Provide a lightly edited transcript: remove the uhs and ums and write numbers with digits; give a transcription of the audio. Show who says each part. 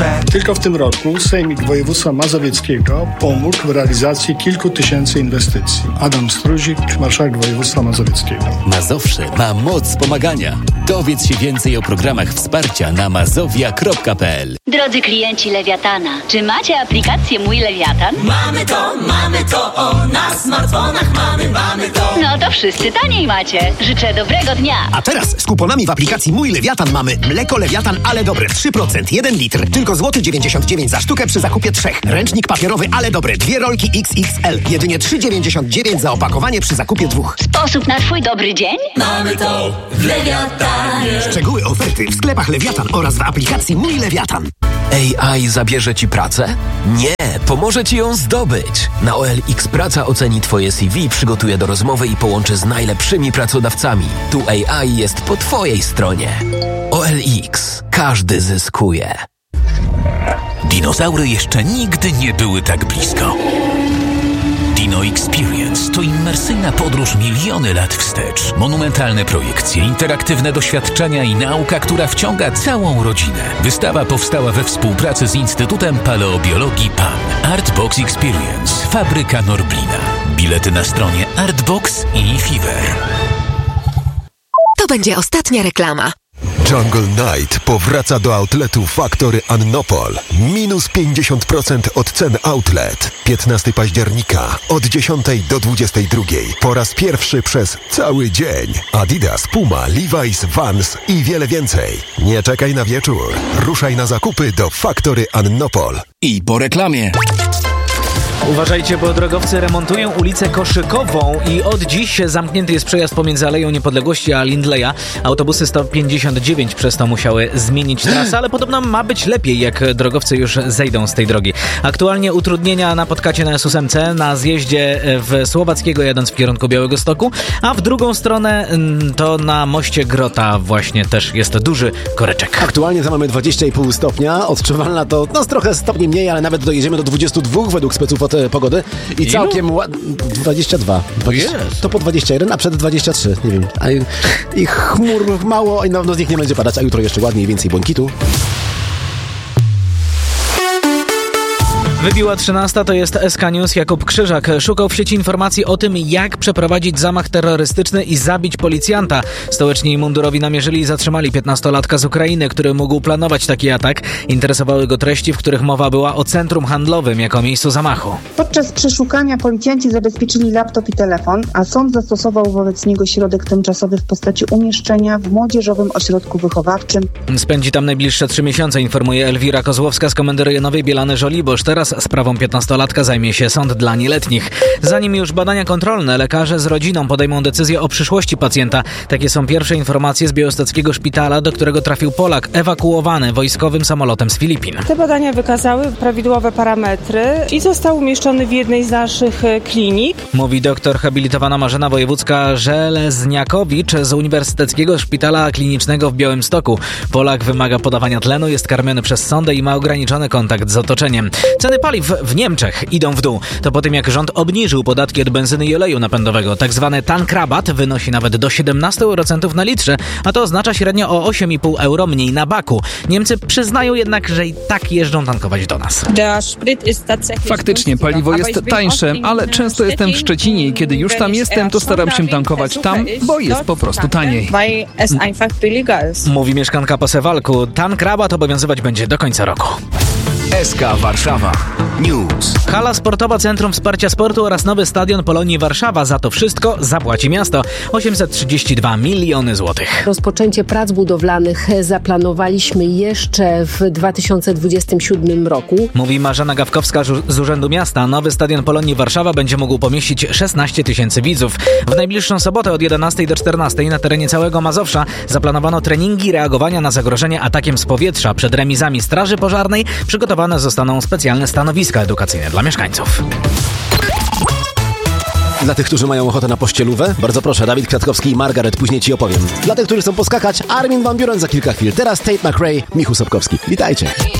Speaker 1: pomoże.
Speaker 2: Tylko w tym roku Sejmik Województwa Mazowieckiego pomógł w realizacji kilku tysięcy inwestycji. Adam Struzik, marszałek województwa mazowieckiego.
Speaker 3: Mazowsze ma moc pomagania. Dowiedz się więcej o programach wsparcia na mazowia.pl.
Speaker 4: Drodzy klienci Lewiatana, czy macie aplikację Mój Lewiatan?
Speaker 1: Mamy to, na smartfonach mamy to.
Speaker 4: No to wszyscy taniej macie. Życzę dobrego dnia.
Speaker 5: A teraz z kuponami w aplikacji Mój Lewiatan mamy mleko Lewiatan, ale dobre 3%, 1 litr, tylko złoty 99 za sztukę przy zakupie 3. Ręcznik papierowy, ale dobre 2 rolki XXL, jedynie 3,99 za opakowanie przy zakupie 2.
Speaker 4: Sposób na twój dobry dzień?
Speaker 1: Mamy to w Lewiatanie.
Speaker 5: Szczegóły oferty w sklepach Lewiatan oraz w aplikacji Mój Lewiatan.
Speaker 6: AI zabierze Ci pracę? Nie, pomoże Ci ją zdobyć. Na OLX Praca oceni Twoje CV, przygotuje do rozmowy i połączy z najlepszymi pracodawcami. Tu AI jest po Twojej stronie. OLX. Każdy zyskuje.
Speaker 7: Dinozaury jeszcze nigdy nie były tak blisko. Dino Experience to immersyjna podróż miliony lat wstecz. Monumentalne projekcje, interaktywne doświadczenia i nauka, która wciąga całą rodzinę. Wystawa powstała we współpracy z Instytutem Paleobiologii PAN. Artbox Experience. Fabryka Norblina. Bilety na stronie Artbox i Fever.
Speaker 8: To będzie ostatnia reklama.
Speaker 9: Jungle Night powraca do outletu Factory Annopol. Minus 50% od cen outlet. 15 października od 10 do 22. Po raz pierwszy przez cały dzień. Adidas, Puma, Levi's, Vans i wiele więcej. Nie czekaj na wieczór. Ruszaj na zakupy do Factory Annopol.
Speaker 3: I po reklamie.
Speaker 10: Uważajcie, bo drogowcy remontują ulicę Koszykową i od dziś zamknięty jest przejazd pomiędzy Aleją Niepodległości a Lindleya. Autobusy 159 przez to musiały zmienić trasę, ale podobno ma być lepiej, jak drogowcy już zejdą z tej drogi. Aktualnie utrudnienia napotkacie na S8 na zjeździe w Słowackiego jadąc w kierunku Białegostoku, a w drugą stronę to na moście Grota właśnie też jest duży koreczek.
Speaker 11: Aktualnie tam mamy 20,5 stopnia, odczuwalna to trochę stopni mniej, ale nawet dojedziemy do 22 według speców od pogody i całkiem 22. To po 21, a przed 23, nie wiem. I chmur mało i na pewno z nich nie będzie padać, a jutro jeszcze ładniej, więcej błękitu.
Speaker 10: Wybiła 13, to jest SK News. Jakub Krzyżak szukał w sieci informacji o tym, jak przeprowadzić zamach terrorystyczny i zabić policjanta. Stołeczni mundurowi namierzyli i zatrzymali 15-latka z Ukrainy, który mógł planować taki atak. Interesowały go treści, w których mowa była o centrum handlowym jako miejscu zamachu.
Speaker 12: Podczas przeszukania policjanci zabezpieczyli laptop i telefon, a sąd zastosował wobec niego środek tymczasowy w postaci umieszczenia w młodzieżowym ośrodku wychowawczym.
Speaker 10: Spędzi tam najbliższe 3 miesiące, informuje Elwira Kozłowska z Komendy Rejonowej Bielany-Żoliborz. Teraz sprawą 15-latka zajmie się sąd dla nieletnich. Zanim już badania kontrolne, lekarze z rodziną podejmą decyzję o przyszłości pacjenta. Takie są pierwsze informacje z białostockiego szpitala, do którego trafił Polak ewakuowany wojskowym samolotem z Filipin.
Speaker 13: Te badania wykazały prawidłowe parametry i został umieszczony w jednej z naszych klinik. Mówi
Speaker 10: doktor habilitowana Marzena Wojewódzka-Żelezniakowicz z Uniwersyteckiego Szpitala Klinicznego w Białymstoku. Polak wymaga podawania tlenu, jest karmiony przez sondę i ma ograniczony kontakt z otoczeniem. Ceny paliw w Niemczech idą w dół. To po tym, jak rząd obniżył podatki od benzyny i oleju napędowego. Tak zwany tankrabat wynosi nawet do 17 eurocentów na litrze, a to oznacza średnio o 8,5 euro mniej na baku. Niemcy przyznają jednak, że i tak jeżdżą tankować do nas.
Speaker 14: Faktycznie paliwo jest tańsze, ale często jestem w Szczecinie i kiedy już tam jestem, to staram się tankować tam, bo jest po prostu taniej.
Speaker 10: Mówi mieszkanka Posewalku. Tankrabat obowiązywać będzie do końca roku.
Speaker 6: SK Warszawa News.
Speaker 10: Hala sportowa, Centrum Wsparcia Sportu oraz nowy stadion Polonii Warszawa. Za to wszystko zapłaci miasto 832 miliony złotych.
Speaker 15: Rozpoczęcie prac budowlanych zaplanowaliśmy jeszcze w 2027 roku.
Speaker 10: Mówi Marzena Gawkowska z Urzędu Miasta. Nowy stadion Polonii Warszawa będzie mógł pomieścić 16 tysięcy widzów. W najbliższą sobotę od 11 do 14 na terenie całego Mazowsza zaplanowano treningi reagowania na zagrożenie atakiem z powietrza. Przed remizami Straży Pożarnej przygotowane zostaną specjalne stanowiska edukacyjne dla mieszkańców.
Speaker 11: Dla tych, którzy mają ochotę na pościelówę, bardzo proszę, Dawid Kwiatkowski i Margaret, później ci opowiem. Dla tych, którzy chcą poskakać, Armin van Buuren za kilka chwil. Teraz Tate McRae, Michu Sobkowski. Witajcie.